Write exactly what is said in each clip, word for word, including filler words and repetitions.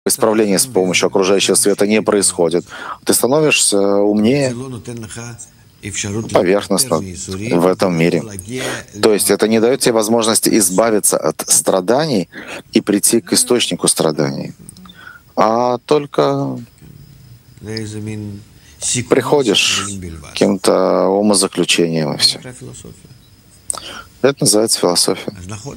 исправление с помощью окружающего света не происходит. Ты становишься умнее поверхностно в этом мире. То есть это не дает тебе возможности избавиться от страданий и прийти к источнику страданий, а только приходишь к каким-то умозаключениям и все. Это называется философия.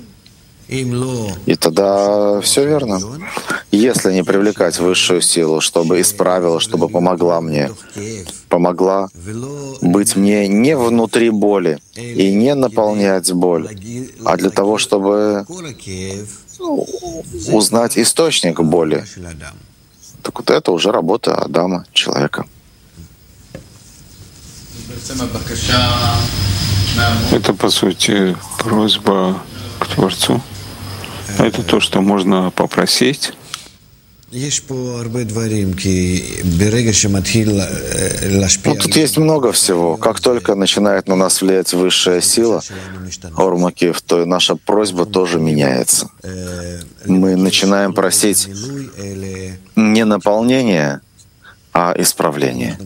И тогда все верно. Если не привлекать высшую силу, чтобы исправила, чтобы помогла мне, помогла быть мне не внутри боли и не наполнять боль, а для того, чтобы ну, узнать источник боли, так вот это уже работа Адама, человека. Это, по сути, просьба к Творцу. Это то, что можно попросить. Ну, тут есть много всего. Как только начинает на нас влиять высшая сила, Ормакив, то наша просьба тоже меняется. Мы начинаем просить не наполнения, а исправления.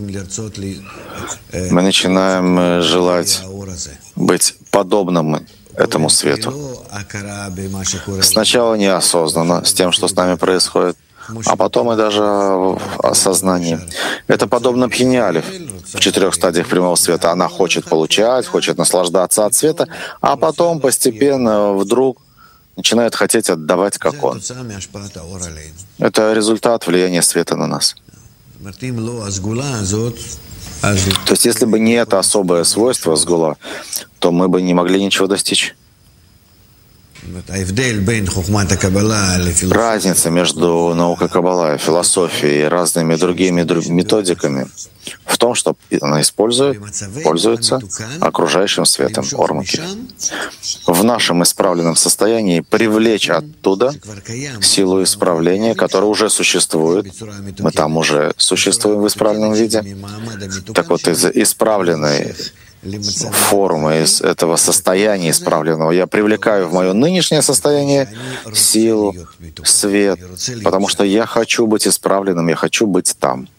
Мы начинаем желать быть подобным этому свету. Сначала неосознанно, с тем, что с нами происходит, а потом и даже в осознании. Это подобно пхине в четырех стадиях прямого света. Она хочет получать, хочет наслаждаться от света, а потом постепенно вдруг начинает хотеть отдавать, как он. Это результат влияния света на нас. То есть если бы не это особое свойство сгула, то мы бы не могли ничего достичь. Разница между наукой Каббала и философией и разными другими методиками в том, что она использует, пользуется окружающим светом Ормаки. В нашем исправленном состоянии привлечь оттуда силу исправления, которая уже существует. Мы там уже существуем в исправленном виде. Так вот, из исправленной формы, из этого состояния исправленного я привлекаю в мое нынешнее состояние силу, свет, потому что я хочу быть исправленным, я хочу быть там.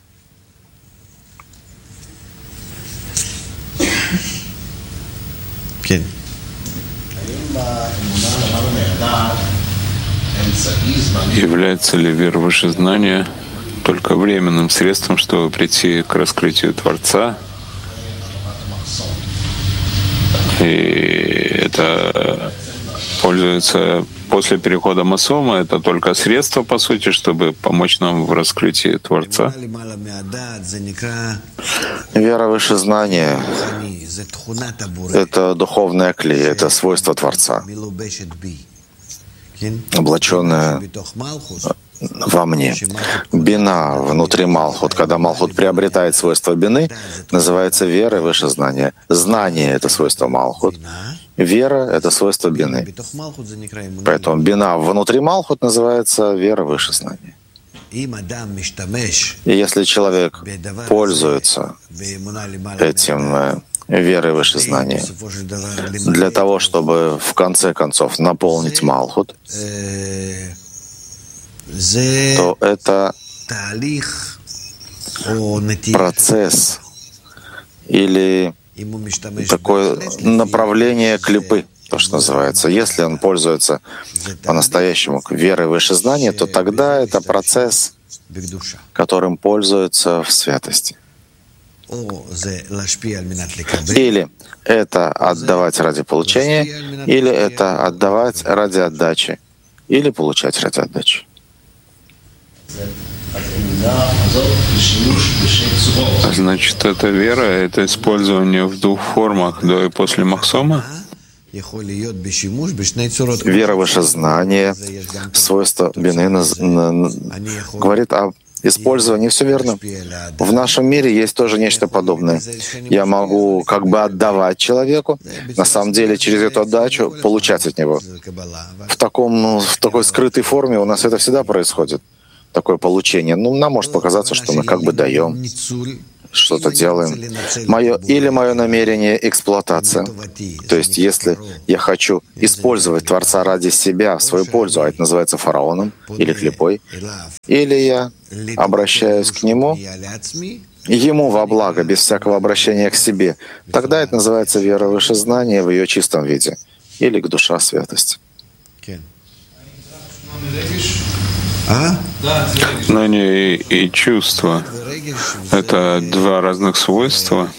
Является ли вера в высшее знание только временным средством, чтобы прийти к раскрытию Творца? И это пользуется после перехода Масома, это только средство, по сути, чтобы помочь нам в раскрытии Творца. Вера выше знания — это духовная клей, это свойство Творца, облаченное во мне. Бина внутри Малхут. Когда Малхут приобретает свойство бины, называется верой выше знания. Знание — это свойство Малхут. Вера — это свойство бины. Поэтому бина внутри Малхут называется вера выше знания. И если человек пользуется этим верой выше знания для того, чтобы в конце концов наполнить Малхут, то это процесс или такое направление клипы, то, что называется. Если он пользуется по-настоящему верой выше знания, то тогда это процесс, которым пользуется в святости. Или это отдавать ради получения, или это отдавать ради отдачи, или получать ради отдачи. Значит, это вера, это использование в двух формах, до и после Махсома? Вера выше знания, свойство бины говорит о использовании. Все верно. В нашем мире есть тоже нечто подобное. Я могу как бы отдавать человеку, на самом деле через эту отдачу получать от него. В, таком, в такой скрытой форме у нас это всегда происходит. Такое получение. Ну, нам может показаться, что мы как бы даем. что-то делаем. Мое, или мое намерение — эксплуатация. То есть если я хочу использовать Творца ради себя, в свою пользу, а это называется фараоном или клипой, или я обращаюсь к Нему, Ему во благо, без всякого обращения к себе, тогда это называется вера выше знания в ее чистом виде, или к душа святости. Знание и чувство — это два разных свойства.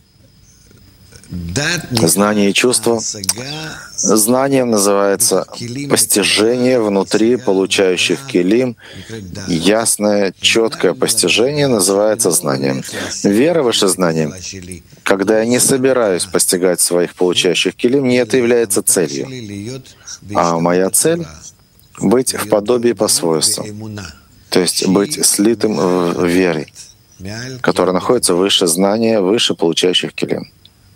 Знание и чувство. Знанием называется постижение внутри получающих келим. Ясное, четкое постижение называется знанием. Вера выше знанием. Когда я не собираюсь постигать своих получающих келим, не это является целью. А моя цель — быть в подобии по свойству. То есть быть слитым в вере, которая находится выше знания, выше получающих келим.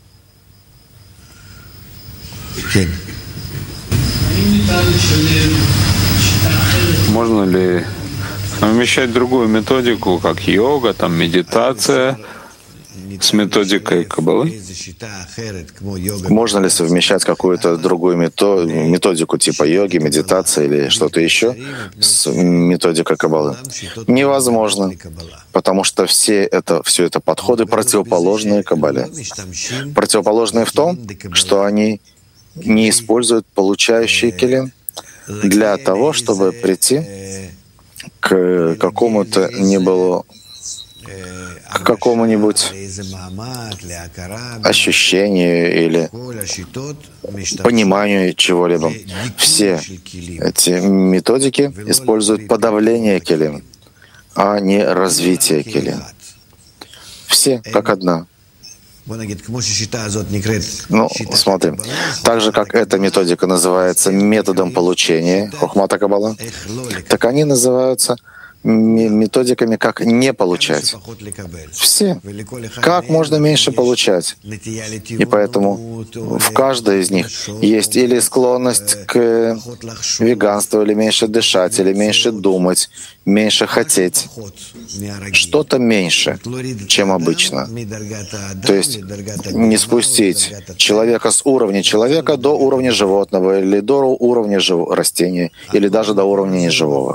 Можно ли вмещать другую методику, как йога, там медитация, с методикой Каббалы? Можно ли совмещать какую-то другую методику типа йоги, медитации или что-то еще с методикой Каббалы? Невозможно, потому что все это, все это подходы противоположные Каббале. Противоположные в том, что они не используют получающие келим для того, чтобы прийти к какому-то не было к какому-нибудь ощущению или пониманию чего-либо. Все эти методики используют подавление келим, а не развитие келим. Все как одна. Ну, смотрим. Так же, как эта методика называется методом получения, хохмата Каббала, так они называются методиками, как не получать. Все. Как можно меньше получать. И поэтому в каждой из них есть или склонность к веганству, или меньше дышать, или меньше думать, меньше хотеть. Что-то меньше, чем обычно. То есть не спустить человека с уровня человека до уровня животного, или до уровня растения, или даже до уровня неживого.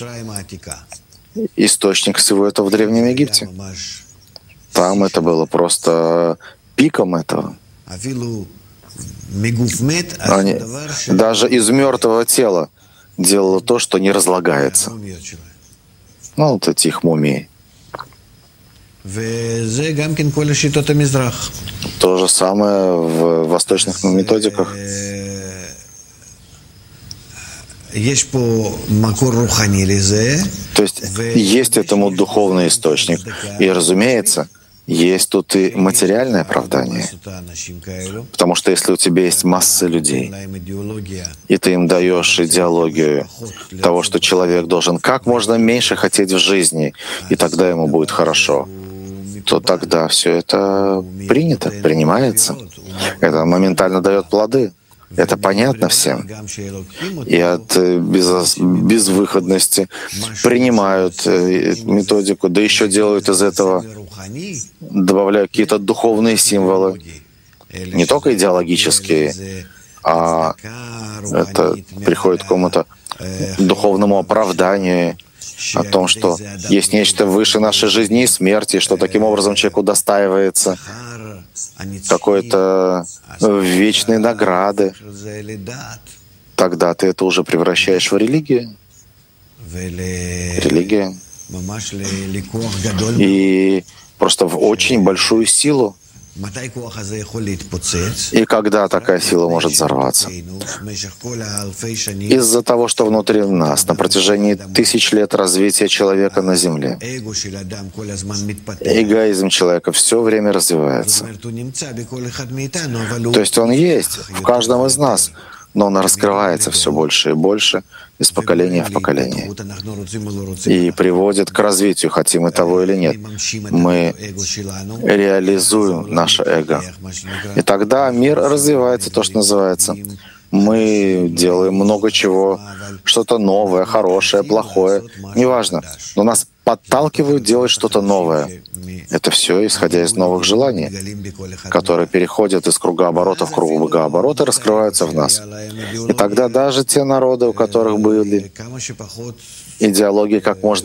Источник всего этого в Древнем Египте. Там это было просто пиком этого. Они даже из мертвого тела делало то, что не разлагается. Ну, вот эти их мумии. То же самое в восточных методиках. То есть есть этому духовный источник. И, разумеется, есть тут и материальное оправдание. Потому что если у тебя есть масса людей, и ты им даешь идеологию того, что человек должен как можно меньше хотеть в жизни, и тогда ему будет хорошо, то тогда все это принято, принимается. Это моментально дает плоды. Это понятно всем. И от без, безвыходности принимают методику, да еще делают из этого, добавляют какие-то духовные символы, не только идеологические, а это приходит к какому-то духовному оправданию о том, что есть нечто выше нашей жизни и смерти, что таким образом человек удостаивается какой-то вечной награды. Тогда ты это уже превращаешь в религию. Религия. И просто в очень большую силу. И когда такая сила может взорваться? Из-за того, что внутри нас на протяжении тысяч лет развития человека на Земле эгоизм человека все время развивается. То есть он есть в каждом из нас, но он раскрывается все больше и больше из поколения в поколение и приводит к развитию, хотим мы того или нет. Мы реализуем наше эго. И тогда мир развивается, то, что называется Мы делаем много чего, что-то новое, хорошее, плохое, неважно. Но нас подталкивают делать что-то новое. Это все исходя из новых желаний, которые переходят из кругооборота в кругооборот и раскрываются в нас. И тогда даже те народы, у которых были идеологии как можно